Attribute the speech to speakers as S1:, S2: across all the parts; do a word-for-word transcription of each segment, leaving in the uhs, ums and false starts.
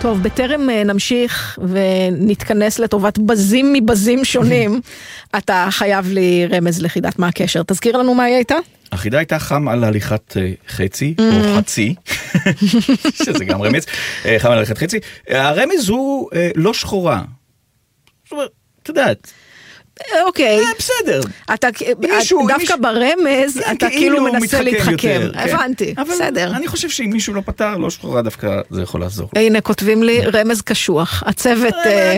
S1: טוב, בטרם נמשיך ונתכנס לטובת בזים מבזים שונים, אתה חייב לי רמז לחידת מה הקשר. תזכיר לנו מה היא הייתה?
S2: החידה הייתה חם על הליכת חצי, או חצי, שזה גם רמז, חם על הליכת חצי. הרמז הוא לא שחורה. זאת אומרת, אתה יודעת.
S1: אוקיי.
S2: בסדר.
S1: אתה דווקא ברמז, אתה כאילו מנסה להתחכם. הבנתי, בסדר.
S2: אני חושב שאם מישהו לא פתר, לא שחורה דווקא זה יכול לעזור.
S1: הנה, כותבים לי רמז קשוח. הצוות...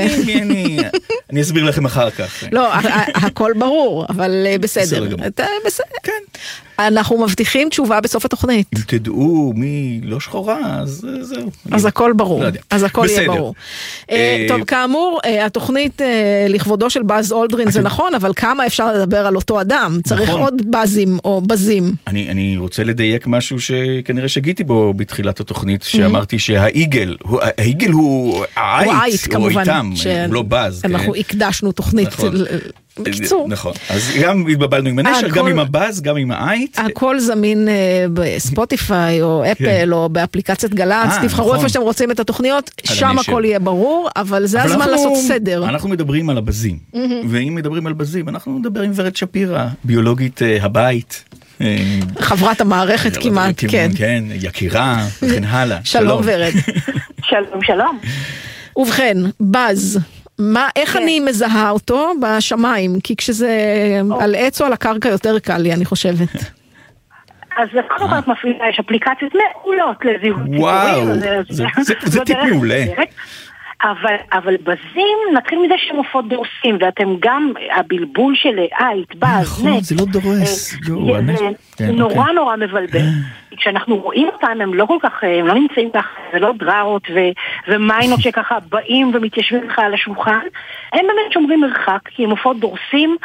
S2: אני אסביר לכם אחר כך.
S1: לא, הכל ברור, אבל בסדר. בסדר.
S2: כן.
S1: אנחנו מבטיחים תשובה בסוף התוכנית.
S2: אם תדעו מי לא שחורה, אז זהו.
S1: אז הכל ברור. אז הכל יהיה ברור. טוב, כאמור, התוכנית לכבודו של באז אולדרין זה נכון, אבל כמה אפשר לדבר על אותו אדם? צריך עוד בזים או בזים.
S2: אני רוצה לדייק משהו שכנראה שגיתי בו בתחילת התוכנית, שאמרתי שהאיגל, האיגל הוא העית, הוא איתם, הוא לא בז.
S1: אנחנו הקדשנו תוכנית בקיצור.
S2: נכון, אז גם התבלבלנו עם הנשר, גם עם הבאז, גם עם העית.
S1: הכל זמין בספוטיפיי או אפל או באפליקציית גל"צ, תבחרו איפה שאתם רוצים את התוכניות, שם הכל יהיה ברור, אבל זה הזמן לעשות סדר.
S2: אנחנו מדברים על הבזים, ואם מדברים על בזים, אנחנו מדבר עם ורד שפירא, ביולוגית הבית.
S1: חברת המערכת כמעט, כן.
S2: כן, יקירה, וכן הלאה.
S1: שלום ורד.
S3: שלום, שלום.
S1: ובכן, בז. מה, איך אני מזהה אותו בשמיים? כי כשזה על עץ או על הקרקע יותר קל לי, אני חושבת.
S3: אז כל כך מפעילה, יש אפליקציות מעולות לזיהוי ציבורי.
S2: וואו, זה טיפ מעולה.
S3: אבל, אבל בזים, נתחיל מזה שהם עופות דורסים, ואתם גם, הבלבול של עית, בז,
S2: נכון, זה לא דורס.
S3: זה נורא נורא מבלבל. כשאנחנו רואים אותם, הם לא כל כך, הם לא נמצאים ככה, זה לא דררות ומיינות שככה באים ומתיישבים לך על השולחן, הם באמת שומרים מרחק, כי הם עופות דורסים,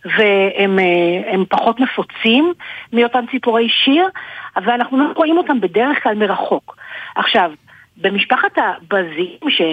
S3: והם פחות מפוצים מאותם ציפורי שיר, אבל אנחנו לא רואים אותם בדרך כלל מרחוק. עכשיו, במשפחת הבזים,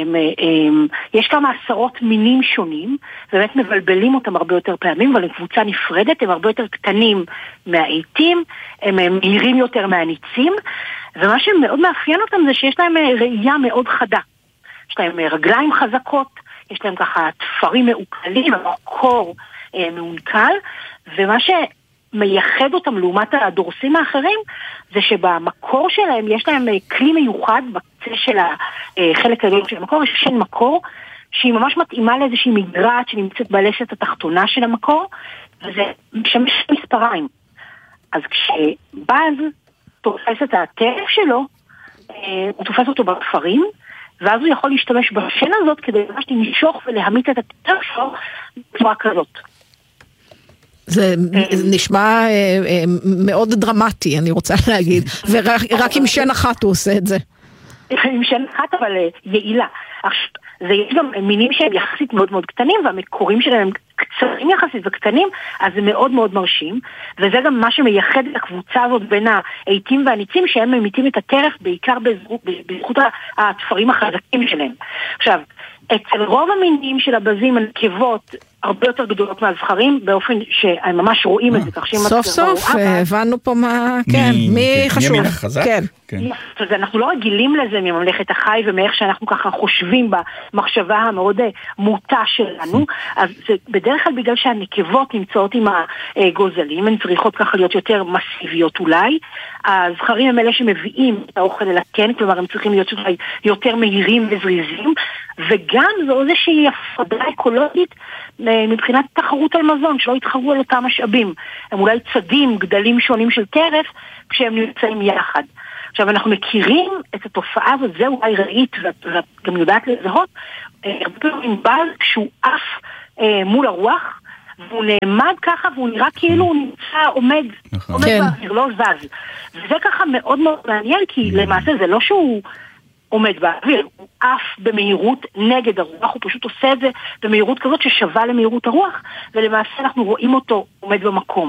S3: שיש כמה עשרות מינים שונים, באמת מבלבלים אותם הרבה יותר פעמים, אבל הם קבוצה נפרדת, הם הרבה יותר קטנים מהעיתים, הם מהירים יותר מהניצים, ומה שמאוד מאפיין אותם זה שיש להם ראייה מאוד חדה. יש להם רגליים חזקות, יש להם ככה תפרים מעוקלים, המקור מעונקל, ומה ש... מייחד אותם לעומת הדורסים האחרים, זה שבמקור שלהם יש להם כלי מיוחד בקצה של החלק הגדול של המקור, יש שן מקור, שהיא ממש מתאימה לאיזושהי מגרעת שנמצאת בלסת התחתונה של המקור, וזה משמש מספריים. אז כשבאז תופס את הטרף שלו, הוא תופס אותו בכפרים, ואז הוא יכול להשתמש בשן הזאת כדי ממש למשוך ולהמית את הטרף שלו בצורה כזאת.
S1: זה נשמע מאוד דרמטי, אני רוצה להגיד, ורק עם שן אחת הוא עושה את זה.
S3: עם שן אחת, אבל יעילה. זה יש גם מינים שהם יחסית מאוד מאוד קטנים, והמקורים שלהם קצרים יחסית וקטנים, אז זה מאוד מאוד מרשים, וזה גם מה שמייחד את הקבוצה הזאת בין העיתים והניצים, שהם ממיתים את הטרף בעיקר בזכות התפרים החזקים שלהם. עכשיו, אצל רוב המינים של הבזים הנקבות הרבה יותר גדולות מהזכרים, באופן שהם ממש רואים את זה.
S1: סוף סוף, הבנו פה מה, כן, מי חשוב.
S2: מי המין החזק?
S1: כן.
S3: אז אנחנו לא רגילים לזה מממלכת החי, ומאיך שאנחנו ככה חושבים במחשבה המאוד מוטה שלנו, אז זה בדרך כלל בגלל שהנקבות נמצאות עם הגוזלים, הן צריכות ככה להיות יותר מסיביות אולי, הזכרים הם אלה שמביאים את האוכל אל הקן, כלומר הם צריכים להיות יותר מהירים וזריזים, וגם זו איזושהי הפרדה אקולוגית מבחינת תחרות על מזון, שלא יתחרו על אותם משאבים. הם אולי צדים, גדלים שונים של טרף, כשהם נמצאים יחד. עכשיו, אנחנו מכירים את התופעה הזאת, זה אולי ראית, ואת גם יודעת לזהות, הרבה פעמים בז כשהוא עף מול הרוח, והוא נעמד ככה, והוא נראה כאילו הוא נמצא, עומד, עומד באוויר, לא זז. וזה ככה מאוד מאוד מעניין, כי למעשה זה לא שהוא עומד באוויר, הוא עף במהירות נגד הרוח, הוא פשוט עושה את זה במהירות כזאת ששווה למהירות הרוח, ולמעשה אנחנו רואים אותו עומד במקום.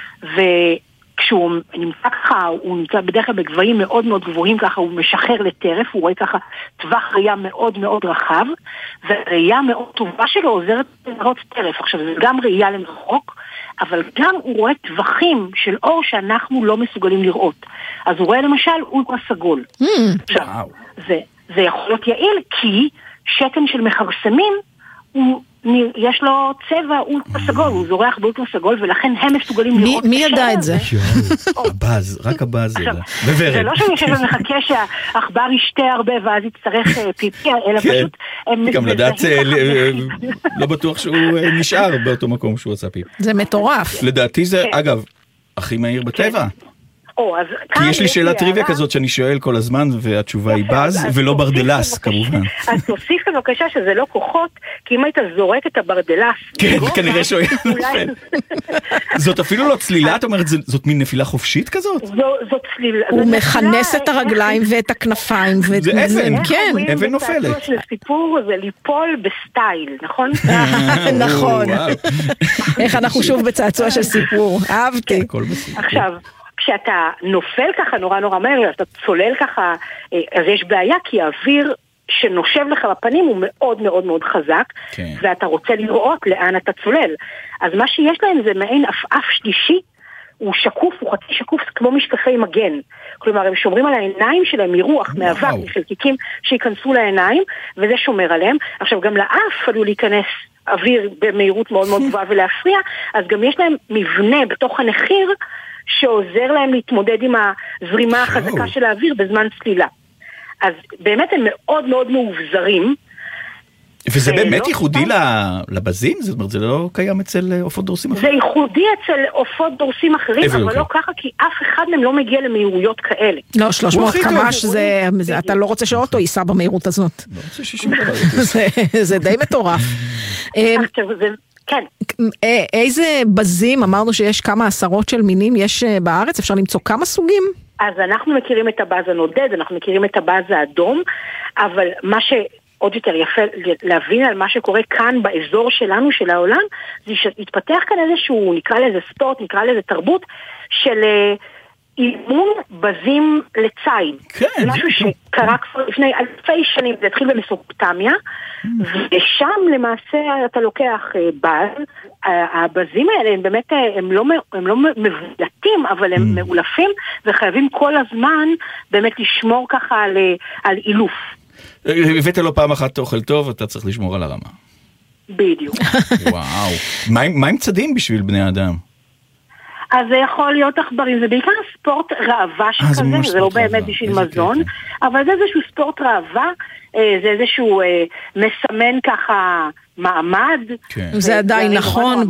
S3: וכשהוא נמצא ככה, הוא נמצא בדרך כלל בגבהים מאוד מאוד גבוהים ככה, הוא משחרר לטרף, הוא רואה ככה טווח ראייה מאוד מאוד רחב, והראייה מאוד טובה שלו עוזרת לראות טרף. עכשיו זה גם ראייה למרחוק, אבל גם הוא רואה טווחים של אור שאנחנו לא מסוגלים לראות. אז הוא רואה למשל אולטרה סגול. עכשיו, זה זה יכול להיות יעיל, כי שתן של מכרסמים, הוא, יש לו צבע אולטרה סגול, הוא זורח באולטרה סגול, ולכן הם מסוגלים לראות...
S1: מי ידע את זה?
S2: הבאז, רק הבאז ידע.
S3: זה לא שאני יושב ומחכה שהאחבר ישתה הרבה, ואז יצטרך פיפי, אלא פשוט...
S2: גם לדעת, לא בטוח שהוא נשאר באותו מקום שהוא עשה פיפי.
S1: זה מטורף.
S2: לדעתי זה, אגב, הכי מהיר בטבע. כי יש לי שאלה טריוויה כזאת שאני שואל כל הזמן, והתשובה היא באז, ולא ברדלס, כמובן.
S3: אז תוסיף בבקשה שזה לא כוחות, כי אם היית זורק את הברדלס...
S2: כן, כנראה שהוא היה נופל. זאת אפילו לא צלילה, את אומרת, זאת מין נפילה חופשית כזאת?
S3: זאת צלילה.
S1: הוא מכנס את הרגליים ואת הכנפיים.
S2: זה אבן, כן, אבן נופלת.
S3: הסיפור זה ליפול בסטייל, נכון?
S1: נכון. איך אנחנו שוב בצעצוע של סיפור, אהבתי.
S3: עכשיו... כשאתה נופל ככה נורא נורא מהר, אתה צולל ככה, אז יש בעיה, כי האוויר שנושב לך בפנים הוא מאוד מאוד מאוד חזק, כן. ואתה רוצה לראות לאן אתה צולל. אז מה שיש להם זה מעין אפף שלישי, הוא שקוף, הוא חצי שקוף כמו משקפי מגן. כלומר, הם שומרים על העיניים שלהם מרוח, מאבק, מחלקיקים שיכנסו לעיניים, וזה שומר עליהם. עכשיו, גם לאף עלול להיכנס אוויר במהירות מאוד מאוד גבוהה ולהפריע, אז גם יש להם מבנה בתוך הנחיר, שעוזר להם להתמודד עם הזרימה החזקה של האוויר בזמן צלילה. אז באמת הם מאוד מאוד מאובזרים.
S2: וזה באמת ייחודי לבזים? זאת אומרת, זה לא קיים אצל עופות דורסים אחרים?
S3: זה ייחודי אצל עופות דורסים אחרים, אבל לא ככה, כי אף אחד מהם לא מגיע למהירויות כאלה.
S1: לא, שלוש מאות קמ"ש, אתה לא רוצה שאוטו ייסע במהירות הזאת.
S2: לא רוצה ששום דבר.
S1: זה די מטורף.
S3: עכשיו, זה... כן.
S1: איזה בזים, אמרנו שיש כמה עשרות של מינים יש בארץ, אפשר למצוא כמה סוגים?
S3: אז אנחנו מכירים את הבאז הנודד, אנחנו מכירים את הבאז האדום, אבל מה שעוד יותר יפה להבין על מה שקורה כאן באזור שלנו, של העולם, זה שהתפתח כאן איזשהו, נקרא לזה ספורט, נקרא לזה תרבות, של אימון בזים לציד.
S2: כן.
S3: זה משהו שקרה כבר לפני אלפי שנים, זה התחיל במסופוטמיה, ושם למעשה אתה לוקח בז, הבזים האלה הם באמת, הם לא, הם לא מבולטים, אבל הם מאולפים, וחייבים כל הזמן באמת לשמור ככה על, על אילוף.
S2: הבאת לו פעם אחת אוכל טוב, אתה צריך לשמור על הרמה.
S3: בדיוק.
S2: וואו. מה, מה עם צדים בשביל בני אדם?
S3: אז זה יכול להיות עכברים, זה בעיקר ספורט ראווה שכזה, זה, זה לא באמת בשביל מזון, אבל זה איזשהו ספורט ראווה, זה איזשהו אה, מסמן ככה מעמד.
S1: כן. זה עדיין נכון,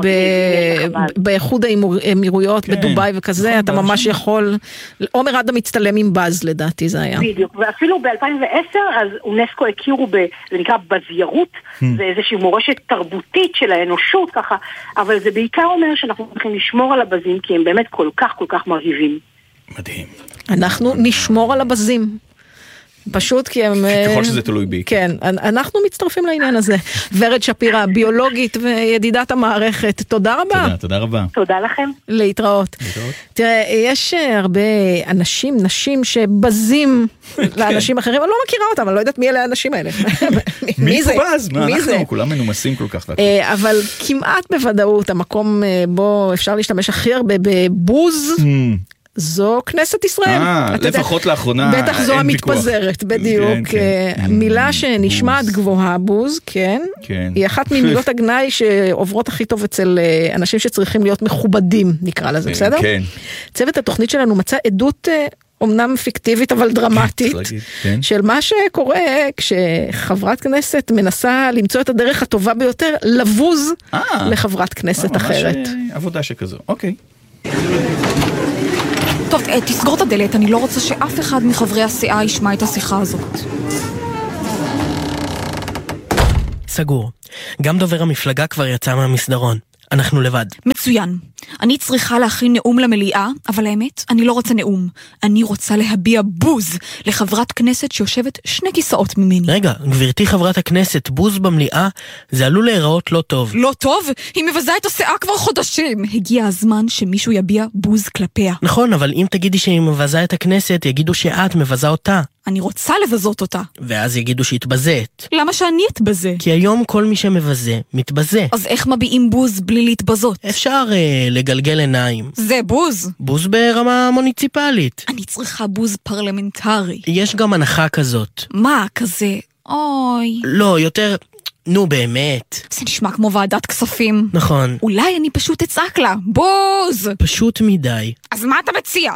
S1: באיחוד האמירויות, כן. בדוביי וכזה, נכון, אתה ממש ש... יכול, עומר אדם מצטלם עם בז לדעתי זה היה.
S3: בדיוק, ואפילו ב-אלפיים ועשר, אז אונסקו הכירו, ב, זה נקרא בזיירות, hmm. זה איזושהי מורשת תרבותית של האנושות ככה, אבל זה בעיקר אומר שאנחנו צריכים לשמור על הבזים, כי הם באמת כל כך כל כך מרהיבים.
S2: מדהים.
S1: אנחנו נשמור על הבזים. פשוט כי הם...
S2: ככל שזה תלוי בי.
S1: כן, אנחנו מצטרפים לעניין הזה. ורד שפירא, ביולוגית וידידת המערכת, תודה רבה.
S2: תודה, תודה רבה.
S3: תודה לכם.
S1: להתראות.
S2: להתראות.
S1: תראה, יש הרבה אנשים, נשים שבזים לאנשים אחרים, אני לא מכירה אותם, אני לא יודעת מי אלה האנשים האלה.
S2: מי זה? מה אנחנו? כולם מנומסים כל כך.
S1: אבל כמעט בוודאות, המקום בו אפשר להשתמש הכי הרבה בבוז, זו כנסת ישראל.
S2: אה, לפחות לאחרונה
S1: בטח זו המתפזרת, בדיוק. מילה שנשמעת גבוהה, בוז, כן. היא אחת ממילות הגנאי שעוברות הכי טוב אצל אנשים שצריכים להיות מכובדים, נקרא לזה, בסדר?
S2: כן.
S1: צוות התוכנית שלנו מצא עדות אומנם פיקטיבית אבל דרמטית, של מה שקורה כשחברת כנסת מנסה למצוא את הדרך הטובה ביותר, לבוז לחברת כנסת אחרת.
S2: ממש עבודה שכזו, אוקיי.
S4: טוב, תסגור את הדלת, אני לא רוצה שאף אחד מחברי הסיעה ישמע את השיחה הזאת.
S5: סגור. גם דובר המפלגה כבר יצא מהמסדרון. אנחנו לבד.
S4: מצוין. אני צריכה להכין נאום למליאה, אבל האמת, אני לא רוצה נאום. אני רוצה להביע בוז לחברת כנסת שיושבת שני כיסאות ממני.
S5: רגע, גברתי חברת הכנסת, בוז במליאה, זה עלול להיראות לא טוב.
S4: לא טוב? היא מבזה את השיאה כבר חודשים. הגיע הזמן שמישהו יביע בוז כלפיה.
S5: נכון, אבל אם תגידי שהיא מבזה את הכנסת, יגידו שאת מבזה אותה.
S4: אני רוצה לבזות אותה.
S5: ואז יגידו שהתבזת.
S4: למה שאני אתבזה?
S5: כי היום כל מי שמבזה, מתבזה.
S4: אז איך מביעים בוז בלי להתבזות?
S5: אפשר אה, לגלגל עיניים.
S4: זה בוז.
S5: בוז ברמה מוניציפלית.
S4: אני צריכה בוז פרלמנטרי.
S5: יש גם הנחה כזאת.
S4: מה, כזה? אוי.
S5: לא, יותר... נו באמת.
S4: זה נשמע כמו ועדת כספים.
S5: נכון.
S4: אולי אני פשוט אצעק לה. בוז!
S5: פשוט מדי.
S4: אז מה אתה מציע?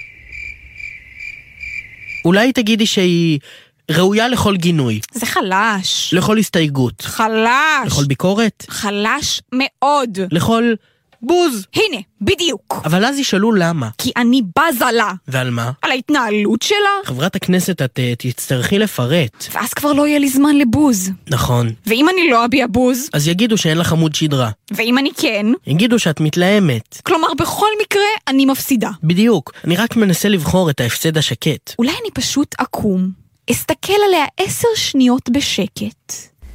S5: אולי תגידי שהיא ראויה לכל גינוי.
S4: זה חלש.
S5: לכל הסתייגות.
S4: חלש.
S5: לכל ביקורת.
S4: חלש מאוד.
S5: לכל בוז.
S4: הנה, בדיוק.
S5: אבל אז ישאלו למה.
S4: כי אני בזה לה.
S5: ועל מה?
S4: על ההתנהלות שלה.
S5: חברת הכנסת, את uh, תצטרכי לפרט.
S4: ואז כבר לא יהיה לי זמן לבוז.
S5: נכון.
S4: ואם אני לא אביע בוז?
S5: אז יגידו שאין לך עמוד שדרה.
S4: ואם אני כן?
S5: יגידו שאת מתלהמת.
S4: כלומר, בכל מקרה אני מפסידה.
S5: בדיוק. אני רק מנסה לבחור את ההפסד השקט.
S4: אולי אני פשוט אקום, אסתכל עליה עשר שניות בשקט.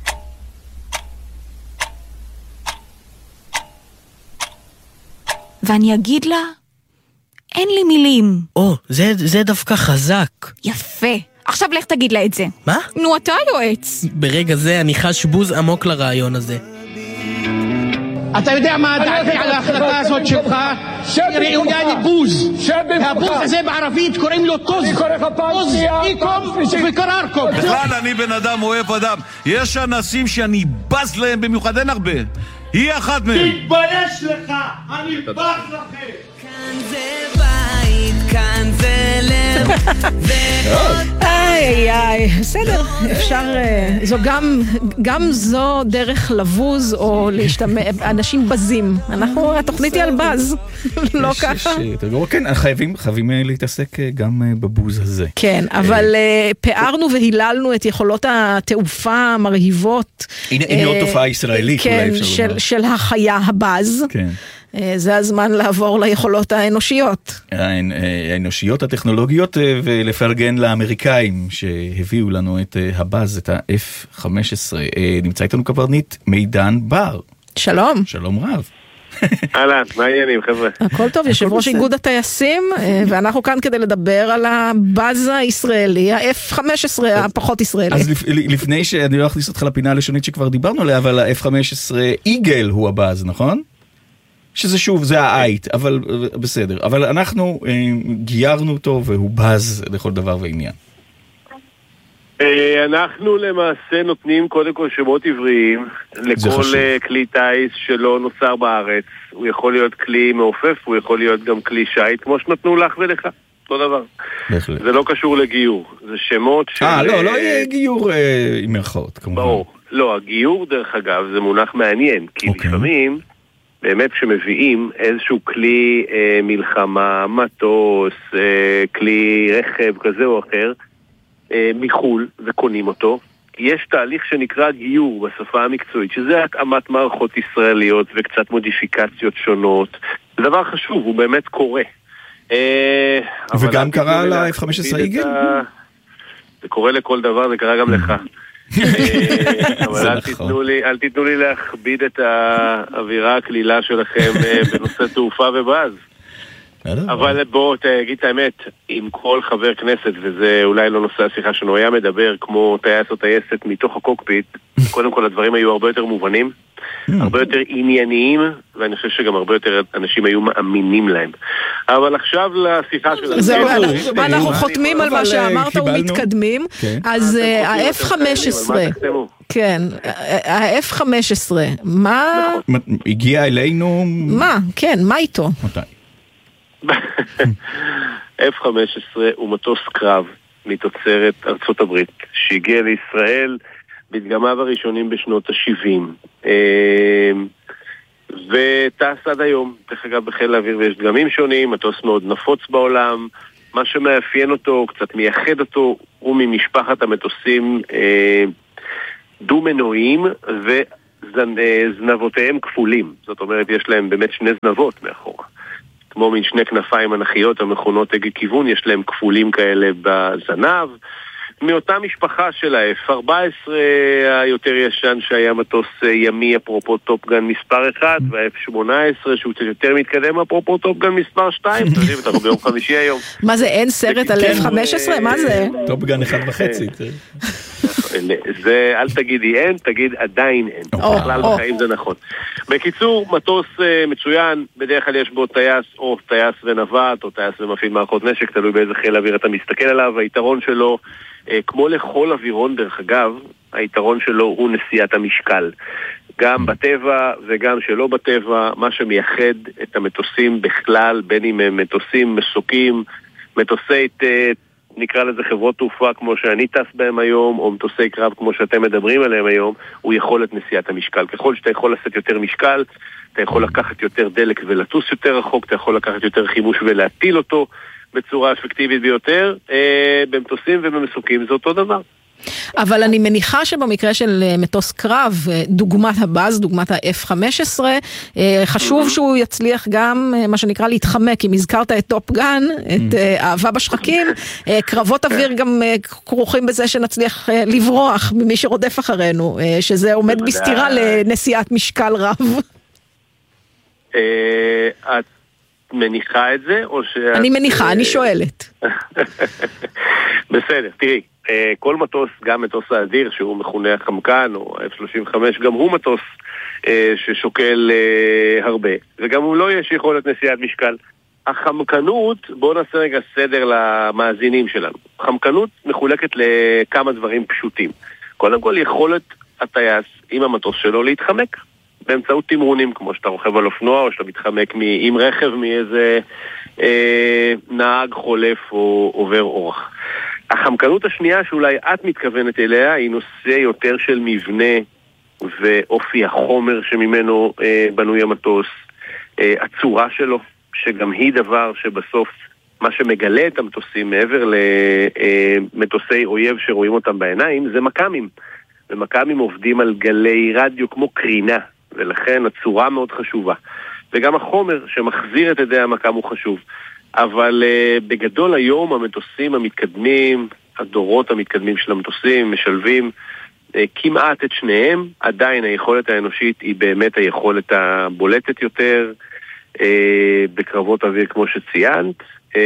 S4: ואני אגיד לה, אין לי מילים.
S5: או, זה, זה דווקא חזק.
S4: יפה. עכשיו לך תגיד לה את זה.
S5: מה?
S4: נו, אתה יועץ.
S5: ברגע זה אני חש בוז עמוק לרעיון הזה.
S6: אתה יודע מה דעתי על ההחלטה הזאת שלך? היא ראויה לבוז. והבוז הזה בערבית קוראים לו טוז. טוז איקום וקררקום.
S7: בכלל אני בן אדם אוהב אדם. יש אנשים שאני בז להם במיוחד, אין הרבה. היא אחת מהם.
S8: תתבייש לך, אני בז לכם.
S9: כאן זה בית, כאן זה לב.
S1: איי איי, בסדר, אפשר, זו גם, גם זו דרך לבוז או להשתמע, אנשים בזים. אנחנו, התוכנית היא על בז, לא ככה.
S2: כן, חייבים, חייבים להתעסק גם בבוז הזה.
S1: כן, אבל פערנו והיללנו את יכולות התעופה המרהיבות.
S2: הנה עוד תופעה ישראלית,
S1: כן, של החיה הבז. כן. זה הזמן לעבור ליכולות האנושיות.
S2: האנושיות הטכנולוגיות, ולפרגן לאמריקאים שהביאו לנו את הבאז, את ה-אף חמש עשרה. נמצא איתנו קברניט מידן בר.
S1: שלום.
S2: שלום רב.
S10: אהלן, מה העניינים חבר'ה?
S1: הכל טוב, יושב ראש איגוד הטייסים, ואנחנו כאן כדי לדבר על הבאז הישראלי, ה-אף חמש עשרה הפחות ישראלי.
S2: אז לפני שאני לא אכניס אותך לפינה הלשונית שכבר דיברנו עליה, אבל ה-אף חמש עשרה איגל הוא הבאז, נכון? שזה שוב, זה העית, אבל בסדר. אבל אנחנו גיירנו אותו והוא בז לכל דבר ועניין.
S10: אנחנו למעשה נותנים קודם כל שמות עבריים לכל כלי טייס שלא נוצר בארץ. הוא יכול להיות כלי מעופף, הוא יכול להיות גם כלי שייט, כמו שנתנו לך ולך. אותו דבר. זה לא קשור לגיור. זה שמות של...
S2: אה, לא, לא יהיה גיור עם מרכאות, כמובן.
S10: ברור. לא, הגיור דרך אגב זה מונח מעניין, כי לפעמים... באמת כשמביאים איזשהו כלי אה, מלחמה, מטוס, אה, כלי רכב כזה או אחר אה, מחול וקונים אותו, יש תהליך שנקרא גיור בשפה המקצועית, שזה התאמת מערכות ישראליות וקצת מודיפיקציות שונות. זה דבר חשוב, הוא באמת קורה. אה,
S2: וגם קרה על ה-אף חמש עשרה איגל? ה...
S10: זה קורה לכל דבר, זה קרה גם לך. אבל אל תיתנו לי, אל תיתנו לי להכביד את האווירה הכלילה שלכם בנושא תעופה ובאז. אבל בואו תגיד את האמת, עם כל חבר כנסת, וזה אולי לא נושא השיחה שלנו, היה מדבר כמו טייס או טייסת מתוך הקוקפיט, קודם כל הדברים היו הרבה יותר מובנים, הרבה יותר ענייניים, ואני חושב שגם הרבה יותר אנשים היו מאמינים להם. אבל עכשיו לשיחה שלנו.
S1: זהו, אנחנו חותמים על מה שאמרת ומתקדמים. אז ה-אף חמש עשרה, כן, ה-אף חמש עשרה, מה...
S2: הגיע אלינו...
S1: מה? כן, מה איתו?
S2: מתי?
S10: אף חמש עשרה הוא מטוס קרב מתוצרת ארצות הברית שהגיע לישראל בדגמיו הראשונים בשנות ה-שבעים וטס עד היום. דרך אגב בחיל האוויר ויש דגמים שונים, מטוס מאוד נפוץ בעולם. מה שמאפיין אותו, קצת מייחד אותו, הוא ממשפחת המטוסים דו-מנועים וזנבותיהם כפולים. זאת אומרת יש להם באמת שני זנבות מאחורה, כמו מן שני כנפיים אנכיות המכונות הגה כיוון, יש להם כפולים כאלה בזנב, מאותה משפחה של ה-אף ארבע עשרה היותר ישן שהיה מטוס ימי אפרופו טופגן מספר אחד, וה-אף שמונה עשרה שהוא קצת יותר מתקדם אפרופו טופגן מספר שתיים. אתה יודעים, אנחנו ביום חמישי היום.
S1: מה זה, אין סרט על אף חמש עשרה? מה זה?
S2: טופגן אחד וחצי.
S10: זה, אל תגידי אין, תגיד עדיין אין. בכלל בחיים זה נכון. בקיצור, מטוס מצוין, בדרך כלל יש בו טייס או טייס ונווט, או טייס ומפעיל מערכות נשק, תלוי באיזה חיל אוויר אתה מסתכל עליו. היתרון שלו, כמו לכל אווירון דרך אגב, היתרון שלו הוא נשיאת המשקל. גם בטבע וגם שלא בטבע, מה שמייחד את המטוסים בכלל, בין אם הם מטוסים מסוקים, מטוסי, נקרא לזה חברות תעופה כמו שאני טס בהם היום, או מטוסי קרב כמו שאתם מדברים עליהם היום, הוא יכולת נשיאת המשקל. ככל שאתה יכול לשאת יותר משקל, אתה יכול לקחת יותר דלק ולטוס יותר רחוק, אתה יכול לקחת יותר חימוש ולהטיל אותו בצורה אפקטיבית ביותר. במטוסים ובמסוקים זה אותו דבר.
S1: אבל אני מניחה שבמקרה של מטוס קרב, דוגמת הבאז, דוגמת ה-אף חמש עשרה, חשוב שהוא יצליח גם, מה שנקרא, להתחמק. אם הזכרת את טופגן, את אהבה בשחקים, קרבות אוויר גם כרוכים בזה שנצליח לברוח ממי שרודף אחרינו, שזה עומד בסתירה לנשיאת משקל רב.
S10: את מניחה את זה?
S1: אני מניחה, אני שואלת.
S10: בסדר, תראי. כל מטוס, גם מטוס האדיר שהוא מכונה החמקן או ה-אף שלושים וחמש, גם הוא מטוס ששוקל הרבה, וגם הוא לא יש יכולת נשיאת משקל. החמקנות, בואו נעשה רגע סדר למאזינים שלנו. חמקנות מחולקת לכמה דברים פשוטים. קודם כל יכולת הטייס עם המטוס שלו להתחמק באמצעות תמרונים, כמו שאתה רוכב על אופנוע או שאתה מתחמק עם רכב מאיזה אה, נהג חולף או עובר אורח. החמקנות השנייה שאולי את מתכוונת אליה היא נושא יותר של מבנה ואופי החומר שממנו אה, בנוי המטוס, אה, הצורה שלו, שגם היא דבר שבסוף מה שמגלה את המטוסים מעבר למטוסי אויב שרואים אותם בעיניים זה מקמים, ומקמים עובדים על גלי רדיו כמו קרינה, ולכן הצורה מאוד חשובה, וגם החומר שמחזיר את ידי המקם הוא חשוב. אבל uh, בגדול היום המטוסים המתקדמים, הדורות המתקדמים של המטוסים משלבים uh, כמעט את שניהם. עדיין היכולת האנושית היא באמת היכולת הבולטת יותר uh, בקרבות אוויר כמו שציינת, uh,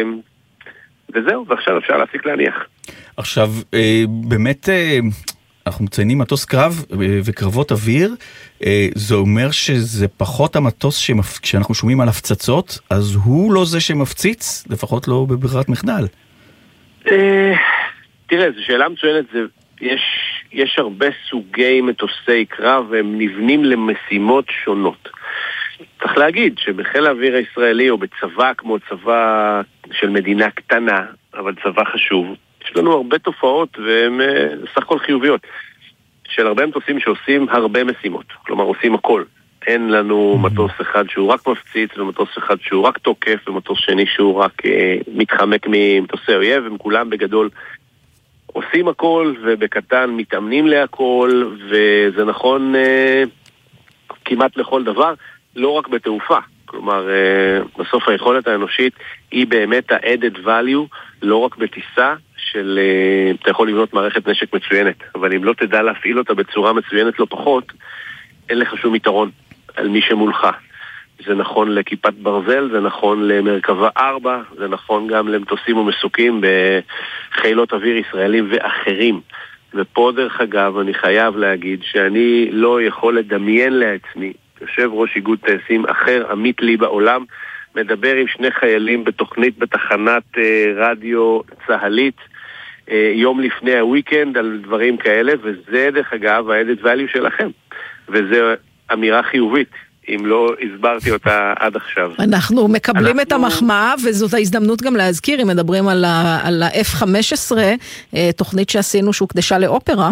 S10: וזהו, ועכשיו אפשר להפסיק להניח.
S2: עכשיו uh, באמת uh, אנחנו מציינים מטוס קרב uh, וקרבות אוויר, uh, זה אומר שזה פחות המטוס שמפ... כשאנחנו שומעים על הפצצות, אז הוא לא זה שמפציץ, לפחות לא בברירת מחדל.
S10: Uh, תראה, זו שאלה מצוינת, זה, יש, יש הרבה סוגי מטוסי קרב, והם נבנים למשימות שונות. צריך להגיד שבחיל האוויר הישראלי, או בצבא כמו צבא של מדינה קטנה, אבל צבא חשוב, יש לנו הרבה תופעות, והן uh, סך הכל חיוביות. של הרבה מטוסים שעושים הרבה משימות, כלומר עושים הכל. אין לנו מטוס אחד שהוא רק מפציץ, ומטוס אחד שהוא רק תוקף, ומטוס שני שהוא רק אה, מתחמק ממטוסי אויב, הם כולם בגדול עושים הכל, ובקטן מתאמנים להכל, וזה נכון אה, כמעט לכל דבר, לא רק בתעופה. כלומר, אה, בסוף היכולת האנושית היא באמת ה-added value, לא רק בטיסה, של, אתה יכול לבנות מערכת נשק מצוינת, אבל אם לא תדע להפעיל אותה בצורה מצוינת לא פחות, אין לך שום יתרון על מי שמולך. זה נכון לכיפת ברזל, זה נכון למרכבה ארבע, זה נכון גם למטוסים ומסוקים בחילות אוויר ישראלים ואחרים. ופה דרך אגב אני חייב להגיד שאני לא יכול לדמיין לעצמי, יושב ראש איגוד טייסים אחר, עמית לי בעולם, מדבר עם שני חיילים בתוכנית בתחנת רדיו צהלית, יום לפני הוויקנד על דברים כאלה, וזה דרך אגב ה-added value שלכם, וזו אמירה חיובית, אם לא הסברתי אותה עד עכשיו.
S1: אנחנו מקבלים אנחנו... את המחמאה, וזאת ההזדמנות גם להזכיר, אם מדברים על ה-אף חמש עשרה, תוכנית שעשינו שהוקדשה לאופרה,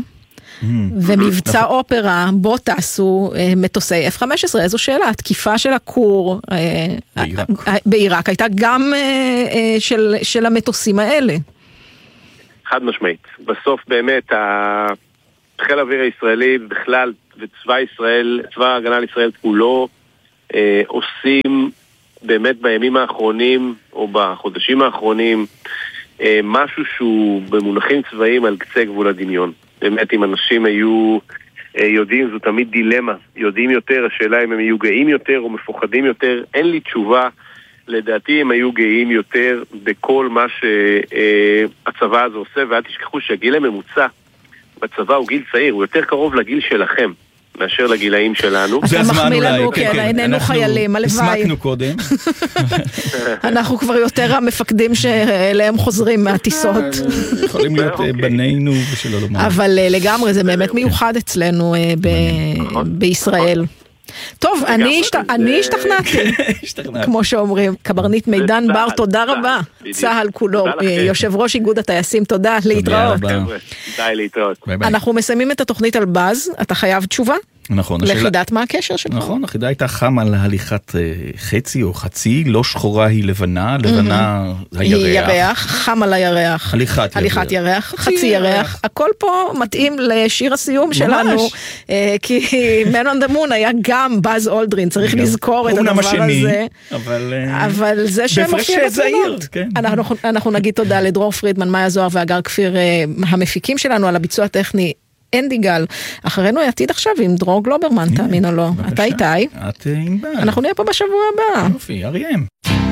S1: ומבצע אופרה בו טסו מטוסי אף חמש עשרה. איזו שאלה, התקיפה של הכור בעיראק הייתה גם של, של המטוסים האלה.
S10: חד משמעית. בסוף באמת חיל האוויר הישראלי בכלל וצבא ישראל, צבא ההגנה לישראל כולו אה, עושים באמת בימים האחרונים או בחודשים האחרונים משהו שהוא במונחים צבאיים על קצה גבול הדמיון. באמת, אם אנשים היו יודעים, זו תמיד דילמה, יודעים יותר, השאלה אם הם יהיו גאים יותר או מפוחדים יותר, אין לי תשובה. לדעתי הם היו גאים יותר בכל מה שהצבא הזה עושה, ואל תשכחו שהגיל הממוצע בצבא הוא גיל צעיר, הוא יותר קרוב לגיל שלכם מאשר לגילאים שלנו.
S1: אתה מחמיא לנו, כן, איננו חיילים, הלוואי.
S2: הסמקנו קודם.
S1: אנחנו כבר יותר המפקדים שאליהם חוזרים מהטיסות.
S2: יכולים להיות בנינו ושלא לומר.
S1: אבל לגמרי, זה באמת מיוחד אצלנו בישראל. טוב, אני השתכנעתי, כמו שאומרים, קברניט מידן בר, תודה רבה, צהל כולו, יושב ראש איגוד הטייסים, תודה, להתראות.
S10: די להתראות.
S1: אנחנו מסיימים את התוכנית על באז, אתה חייב תשובה?
S2: נכון.
S1: לחידת מה הקשר שלך?
S2: נכון, החידה הייתה חם על הליכת חצי או חצי, לא שחורה היא לבנה, לבנה הירח.
S1: היא ירח, חם על הירח.
S2: הליכת ירח.
S1: הליכת ירח, חצי ירח. הכל פה מתאים לשיר הסיום שלנו, כי Man on the Moon היה גם באז אולדרין, צריך לזכור את הדבר הזה. אבל זה שמופיע בתמונות. אנחנו נגיד תודה לדרור פרידמן, מאיה זוהר ואגר כפיר, המפיקים שלנו על הביצוע הטכני, אנדיגל. אחרינו העתיד עכשיו עם דרור גלוברמן, תאמין או לא. אתה איתי.
S2: את עם בה.
S1: אנחנו נהיה פה בשבוע הבא.
S2: יופי, אריים.